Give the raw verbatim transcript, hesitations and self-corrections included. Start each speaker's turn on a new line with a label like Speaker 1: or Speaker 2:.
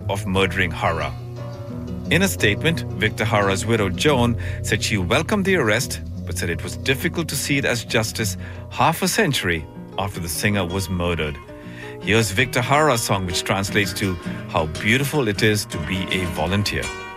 Speaker 1: of murdering Hara. In a statement, Victor Hara's widow Joan said she welcomed the arrest, but said it was difficult to see it as justice half a century after the singer was murdered. Here's Victor Hara's song, which translates to "How Beautiful It Is to Be a Volunteer."